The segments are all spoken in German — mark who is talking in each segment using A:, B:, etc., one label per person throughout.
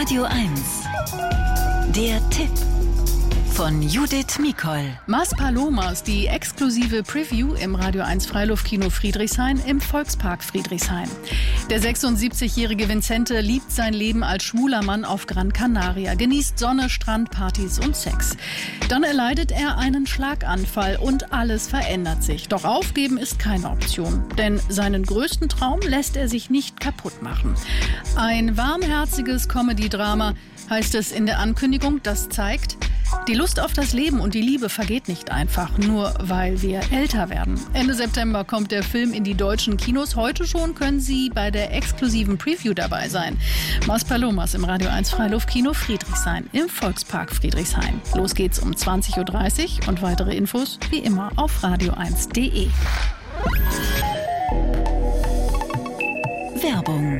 A: Radio 1. Der Tipp von Judith Mikol.
B: Mas Palomas, die exklusive Preview im Radio 1 Freiluftkino Friedrichshain im Volkspark Friedrichshain. Der 76-jährige Vincente liebt sein Leben als schwuler Mann auf Gran Canaria, genießt Sonne, Strandpartys und Sex. Dann erleidet er einen Schlaganfall und alles verändert sich. Doch aufgeben ist keine Option, denn seinen größten Traum lässt er sich nicht kaputt machen. Ein warmherziges Comedy-Drama heißt es in der Ankündigung, das zeigt, die Lust auf das Leben und die Liebe vergeht nicht einfach, nur weil wir älter werden. Ende September kommt der Film in die deutschen Kinos. Heute schon können Sie bei der exklusiven Preview dabei sein. Mas Palomas im Radio 1 Freiluftkino Friedrichshain im Volkspark Friedrichshain. Los geht's um 20.30 Uhr und weitere Infos wie immer auf radio1.de.
A: Werbung.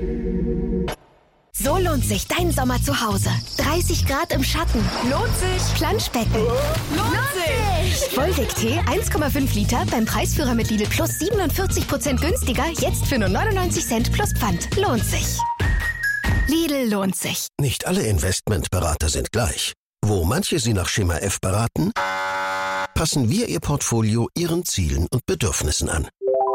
C: So lohnt sich dein Sommer zu Hause. 30 Grad im Schatten. Lohnt sich. Planschbecken. Lohnt sich. Volvic-Tee 1,5 Liter beim Preisführer mit Lidl Plus 47% günstiger. Jetzt für nur 99 Cent plus Pfand. Lohnt sich. Lidl lohnt sich.
D: Nicht alle Investmentberater sind gleich. Wo manche Sie nach Schema F beraten, passen wir Ihr Portfolio Ihren Zielen und Bedürfnissen an.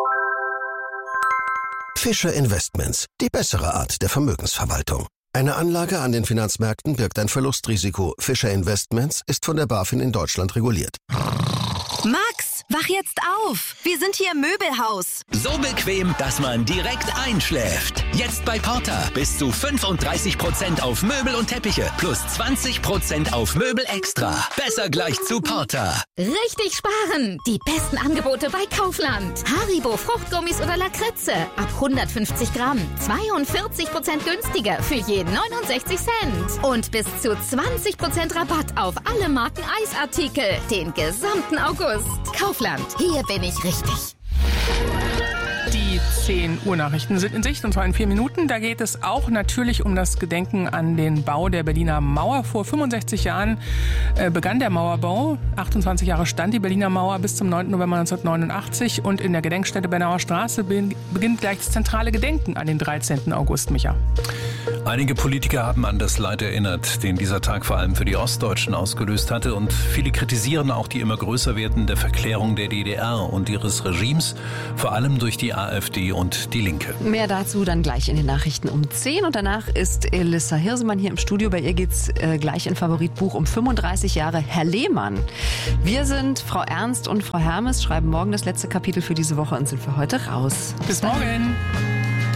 D: Fischer Investments, die bessere Art der Vermögensverwaltung. Eine Anlage an den Finanzmärkten birgt ein Verlustrisiko. Fischer Investments ist von der BaFin in Deutschland reguliert.
C: Max, wach jetzt auf. Wir sind hier im Möbelhaus.
E: So bequem, dass man direkt einschläft. Jetzt bei Porter bis zu 35% auf Möbel und Teppiche plus 20% auf Möbel extra. Besser gleich zu Porter.
F: Richtig sparen! Die besten Angebote bei Kaufland. Haribo, Fruchtgummis oder Lakritze. Ab 150 Gramm. 42% günstiger für je 69 Cent. Und bis zu 20% Rabatt auf alle Marken Eisartikel. Den gesamten August. Kaufland. Hier bin ich richtig.
G: Die 10 Uhr Nachrichten sind in Sicht, und zwar in 4 Minuten. Da geht es auch natürlich um das Gedenken an den Bau der Berliner Mauer. Vor 65 Jahren begann der Mauerbau. 28 Jahre stand die Berliner Mauer bis zum 9. November 1989. Und in der Gedenkstätte Bernauer Straße beginnt gleich das zentrale Gedenken an den 13. August, Micha.
H: Einige Politiker haben an das Leid erinnert, den dieser Tag vor allem für die Ostdeutschen ausgelöst hatte. Und viele kritisieren auch die immer größer werdende Verklärung der DDR und ihres Regimes, vor allem durch die AfD und die Linke.
I: Mehr dazu dann gleich in den Nachrichten um 10. Und danach ist Elissa Hirsemann hier im Studio. Bei ihr geht's gleich in Favoritbuch um 35 Jahre Herr Lehmann. Wir sind Frau Ernst und Frau Hermes, schreiben morgen das letzte Kapitel für diese Woche und sind für heute raus.
G: Bis morgen.